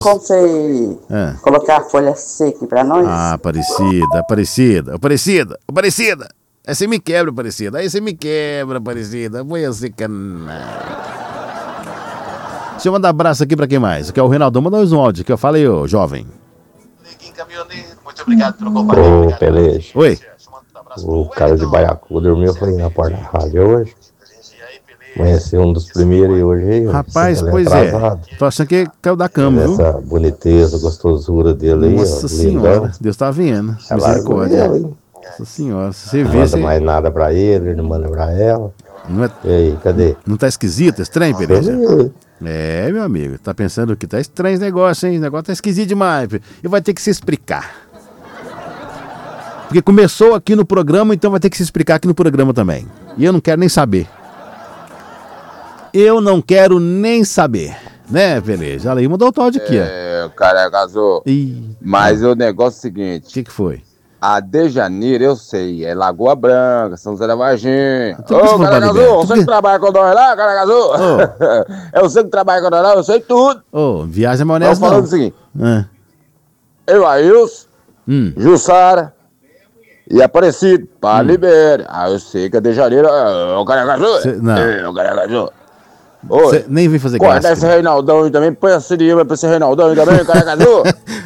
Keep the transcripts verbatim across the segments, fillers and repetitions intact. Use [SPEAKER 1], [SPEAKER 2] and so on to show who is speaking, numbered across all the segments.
[SPEAKER 1] Como você
[SPEAKER 2] Ah.
[SPEAKER 1] colocar a folha seca pra nós?
[SPEAKER 2] Ah, Aparecida, Aparecida, Aparecida, Aparecida. Aí você me quebra, Aparecida. Aí você me quebra, Aparecida. Foi assim que... Deixa eu mandar abraço aqui pra quem mais? Aqui é o Reinaldão. Manda um áudio aqui, eu falei, ô, jovem.
[SPEAKER 3] Muito obrigado pelo companheiro. Ô, Peleja.
[SPEAKER 2] Oi.
[SPEAKER 3] O cara de Baiacu dormiu foi na porta da rádio hoje. Amanheceu um dos primeiros e hoje aí.
[SPEAKER 2] Rapaz, pois é. Tô achando que caiu da cama, viu?
[SPEAKER 3] Essa boniteza, gostosura dele aí.
[SPEAKER 2] Nossa
[SPEAKER 3] ó,
[SPEAKER 2] senhora,
[SPEAKER 3] lindão.
[SPEAKER 2] Deus tá vendo.
[SPEAKER 3] É
[SPEAKER 2] Misericórdia.
[SPEAKER 3] largo dele, hein?
[SPEAKER 2] Nossa senhora, se você
[SPEAKER 3] Não
[SPEAKER 2] vê,
[SPEAKER 3] manda
[SPEAKER 2] você...
[SPEAKER 3] mais nada pra ele, ele não manda pra ela.
[SPEAKER 2] Não, é...
[SPEAKER 3] E aí, cadê?
[SPEAKER 2] não tá esquisito, estranho, Pereja?
[SPEAKER 3] Eu-
[SPEAKER 2] É, meu amigo, tá pensando que tá estranho esse negócio, hein? O negócio tá esquisito demais. E vai ter que se explicar. Porque começou aqui no programa, então vai ter que se explicar aqui no programa também. E eu não quero nem saber. Eu não quero nem saber. Né, Pereja? Olha aí, mandou o áudio aqui, ó.
[SPEAKER 4] É, o cara casou.
[SPEAKER 2] Ih,
[SPEAKER 4] Mas o negócio é o
[SPEAKER 2] o
[SPEAKER 4] seguinte:
[SPEAKER 2] que que foi?
[SPEAKER 4] a de Janeiro eu sei, é Lagoa Branca, São José da Varginha.
[SPEAKER 2] Tu que
[SPEAKER 4] Ô,
[SPEAKER 2] você
[SPEAKER 4] cara
[SPEAKER 2] fala,
[SPEAKER 4] casou,
[SPEAKER 2] Liberto?
[SPEAKER 4] você
[SPEAKER 2] Tu
[SPEAKER 4] que
[SPEAKER 2] que-
[SPEAKER 4] trabalha com nós lá, cara casou. É você que trabalha com nós lá, eu sei tudo.
[SPEAKER 2] Ô, viagem é
[SPEAKER 4] Nós
[SPEAKER 2] maionese
[SPEAKER 4] falando
[SPEAKER 2] não.
[SPEAKER 4] o seguinte:
[SPEAKER 2] Ah,
[SPEAKER 4] eu, Ailson,
[SPEAKER 2] hum.
[SPEAKER 4] Jussara e Aparecido, para Libéria. Ah, eu sei que a de Janeiro é o cara casou.
[SPEAKER 2] Cê- não.
[SPEAKER 4] É, o cara casou. Oi.
[SPEAKER 2] Cê nem vem fazer
[SPEAKER 4] Corta
[SPEAKER 2] graça.
[SPEAKER 4] esse Reinaldão aí também, põe a Siriema pra esse Reinaldão aí também, o cara casou.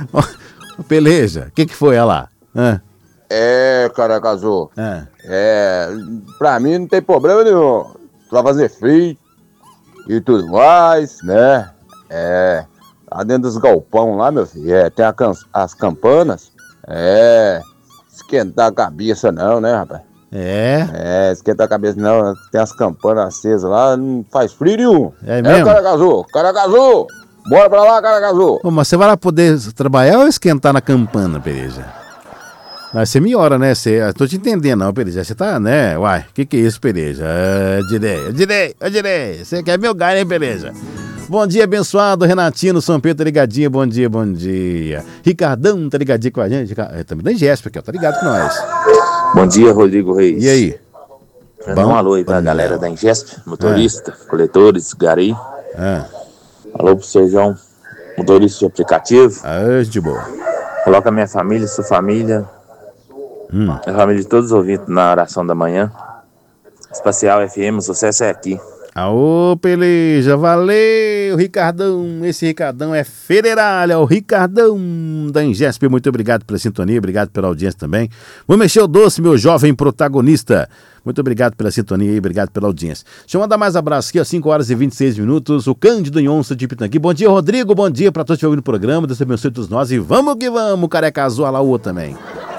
[SPEAKER 2] Ô, Peleja, o que que foi? Olha lá. Ah,
[SPEAKER 4] É, cara casou.
[SPEAKER 2] ah.
[SPEAKER 4] É, pra mim não tem problema nenhum. Pra fazer frio e tudo mais, né? É, lá dentro dos galpão lá, meu filho, é, tem a can- as campanas. É, esquentar a cabeça não, né, rapaz?
[SPEAKER 2] É,
[SPEAKER 4] É, esquentar a cabeça não, tem as campanas acesas lá, não faz frio nenhum.
[SPEAKER 2] É
[SPEAKER 4] É,
[SPEAKER 2] mesmo?
[SPEAKER 4] cara casou, cara casou. Bora pra lá, cara casou.
[SPEAKER 2] Ô, mas você vai lá poder trabalhar ou esquentar na campana, Pereja? Mas você me ora, né? Você, eu tô te entendendo, não, Pereja. Você tá, né? Uai, o que que é isso, Pereja? É, direi, eu direi, eu direi. Você quer meu galho, hein, Pereja? Bom dia, abençoado. Renatino, São Pedro, tá ligadinho. Bom dia, bom dia. Ricardão, tá ligadinho com a gente. Rica- é, também da Ingésper aqui, ó. Tá ligado com nós.
[SPEAKER 5] Bom dia, Rodrigo Reis.
[SPEAKER 2] E aí?
[SPEAKER 5] Manda
[SPEAKER 2] Bom?
[SPEAKER 5] um alô aí pra
[SPEAKER 2] Bom.
[SPEAKER 5] galera da Ingesp, motorista, coletores, gari.
[SPEAKER 2] Ah,
[SPEAKER 5] Alô pro Sejão, motorista de aplicativo.
[SPEAKER 2] ah, de boa.
[SPEAKER 5] Coloca minha família, sua família,
[SPEAKER 2] Hum.
[SPEAKER 5] a família de todos os ouvintes na oração da manhã. Espacial F M, o sucesso é aqui.
[SPEAKER 2] Aô, Peleja, valeu, Ricardão. Esse Ricardão é federal, é o Ricardão da Ingesp. Muito obrigado pela sintonia, obrigado pela audiência também. Vou mexer o doce, meu jovem protagonista. Muito obrigado pela sintonia e obrigado pela audiência. Deixa eu mandar mais abraço aqui, ó, cinco horas e vinte e seis minutos. O Cândido em Onça de Pitangui. Bom dia, Rodrigo, bom dia pra todos que estão ouvindo o programa. Deus abençoe todos nós e vamos que vamos, careca azul, lá o outro também.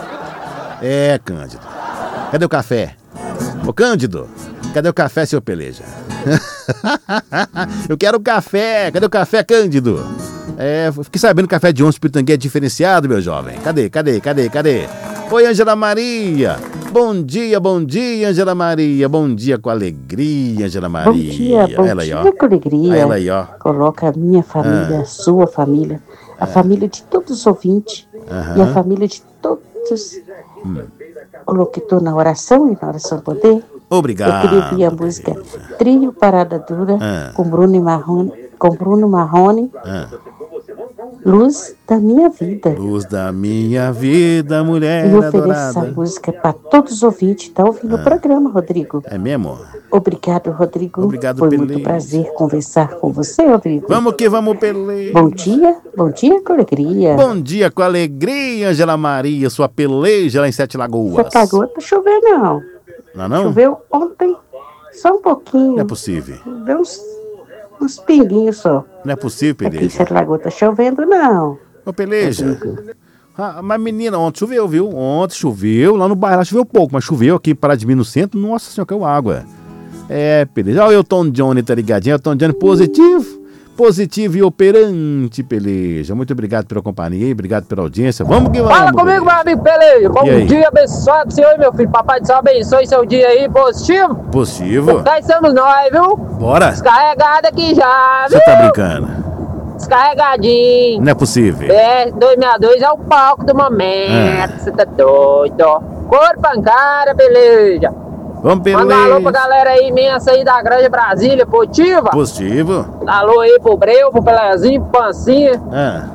[SPEAKER 2] É, Cândido. Cadê o café? Ô, Cândido, cadê o café, seu Peleja? Eu quero café. Cadê o café, Cândido? É, fiquei sabendo que o café de Onça Pitangui é diferenciado, meu jovem. Cadê, cadê, cadê, cadê? Oi, Ângela Maria. Bom dia, bom dia, Ângela Maria. Bom dia com alegria, Ângela Maria.
[SPEAKER 1] Bom dia, bom
[SPEAKER 2] ela aí, ó.
[SPEAKER 1] dia com alegria.
[SPEAKER 2] Ela aí, ó.
[SPEAKER 1] Coloca a minha família,
[SPEAKER 2] Ah.
[SPEAKER 1] a sua família, a família de todos os ouvintes
[SPEAKER 2] Aham.
[SPEAKER 1] e a família de todos. Coloquei tô na oração e na oração poder.
[SPEAKER 2] Obrigado.
[SPEAKER 1] Eu queria ouvir a música Trio Parada Dura
[SPEAKER 2] Ah.
[SPEAKER 1] com Bruno Marrone, com Bruno Marrone,
[SPEAKER 2] Ah.
[SPEAKER 1] Luz da Minha Vida.
[SPEAKER 2] Luz da minha vida, mulher
[SPEAKER 1] E eu ofereço essa
[SPEAKER 2] adorada.
[SPEAKER 1] música para todos os ouvintes. Tá ouvindo o programa, Rodrigo?
[SPEAKER 2] É mesmo?
[SPEAKER 1] Obrigado, Rodrigo.
[SPEAKER 2] Obrigado,
[SPEAKER 1] Foi
[SPEAKER 2] Pelé.
[SPEAKER 1] muito prazer conversar com você, Rodrigo.
[SPEAKER 2] Vamos que vamos, Pelé.
[SPEAKER 1] Bom dia, bom dia com alegria.
[SPEAKER 2] Bom dia com alegria, Ângela Maria, sua peleja lá em Sete Lagoas.
[SPEAKER 1] Você pagou pra chover, não.
[SPEAKER 2] Não, não?
[SPEAKER 1] Choveu ontem, só um pouquinho.
[SPEAKER 2] Não é possível.
[SPEAKER 1] Deu uns, uns pinguinhos só.
[SPEAKER 2] Não é possível,
[SPEAKER 1] Aqui em
[SPEAKER 2] Peleja.
[SPEAKER 1] Sete Lagoas tá chovendo, não.
[SPEAKER 2] Ô, Peleja. Ah, mas, menina, ontem choveu, viu? Ontem choveu. Lá no bairro lá choveu pouco, mas choveu aqui para de mim no centro. Nossa senhora, caiu água. É, Peleja. Olha o Elton Johnny, tá ligadinho? Elton Johnny positivo. Positivo e operante, Peleja. Muito obrigado pela companhia, obrigado pela audiência. Vamos que vamos.
[SPEAKER 6] Fala comigo, meu amigo Peleja. Bom
[SPEAKER 2] E aí?
[SPEAKER 6] dia, abençoado Senhor, meu filho. Papai do céu abençoe seu dia aí, positivo.
[SPEAKER 2] Positivo.
[SPEAKER 6] Tá estamos nós, viu?
[SPEAKER 2] Bora.
[SPEAKER 6] Descarregado aqui já, viu?
[SPEAKER 2] Você tá brincando?
[SPEAKER 6] Descarregadinho.
[SPEAKER 2] Não é possível.
[SPEAKER 6] É, dois seis dois é o palco do momento. Você tá doido, ó. Cor pancada, beleza.
[SPEAKER 2] Vamos, beleza.
[SPEAKER 6] Manda um alô pra galera aí imensa aí da Grande Brasília, positiva.
[SPEAKER 2] Positivo.
[SPEAKER 6] Alô aí pro Breu, pro Pelezinho, pro Pancinha.
[SPEAKER 2] Ah.